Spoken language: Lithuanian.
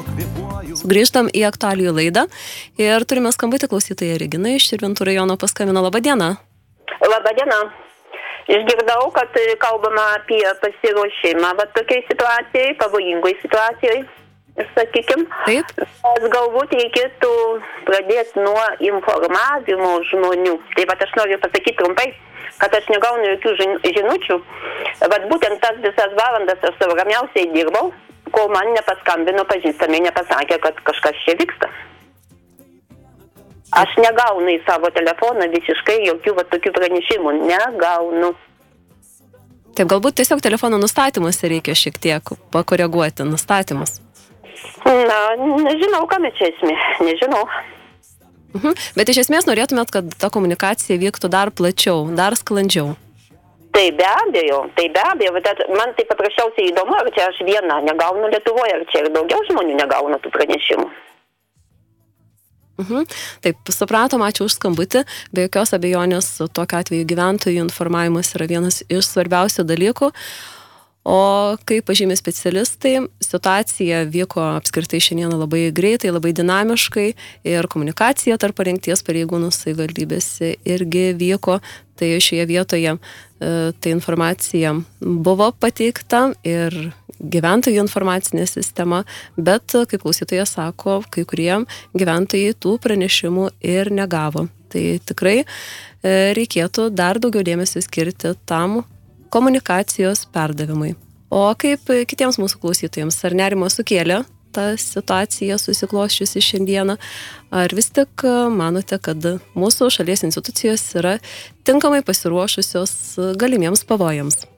Sugrįžtam į aktualijų laidą ir turime skambutį klausytoją Reginą iš Širvintų rajono paskambino. Labą dieną. Labą dieną. Išgirdau, kad kalbama apie pasiruošimą tokiai situacijai, pavojingoj situacijai, sakykim. Taip. Galbūt reikėtų pradėti nuo informavimo žmonių. Tai aš noriu pasakyti trumpai, kad aš negaunu jokių žinučių. Būtent tas visas valandas aš savo ramiausiai dirbau, kol man nepaskambino pažįstami, nepasakė, kad kažkas čia vyksta. Aš negaunu į savo telefoną visiškai jokių tokių pranešimų. Negaunu. Taip, galbūt tiesiog telefono nustatymus reikia šiek tiek pakoreguoti, nustatymus. Na, nežinau, kam čia esmė, nežinau. Bet iš esmės norėtumėt, kad ta komunikacija vyktų dar plačiau, dar sklandžiau. Tai be abejo. Man tai paprasčiausiai įdomu, ar čia aš viena negaunu Lietuvoje, ar čia ir daugiau žmonių negauna tų pranešimų. Taip, supratom, ačiū už skambutį. Be jokios abejonės, tokiu atveju gyventojų informavimas yra vienas iš svarbiausių dalykų. O kaip pažymė specialistai, situacija vyko apskritai šiandieną labai greitai, labai dinamiškai ir komunikacija tarp parengties pareigūnų savivaldybėse irgi vyko. Tai šioje vietoje ta informacija buvo pateikta ir gyventojų informacinė sistema, bet, kaip klausytojas sako, kai kurie gyventojai tų pranešimų ir negavo. Tai tikrai reikėtų dar daugiau dėmesio skirti tam komunikacijos perdavimui. O kaip kitiems mūsų klausytojams, ar nerimo sukėlė ta situacija susiklosčiusi šiandieną, ar vis tik manote, kad mūsų šalies institucijos yra tinkamai pasiruošusios galimiems pavojams?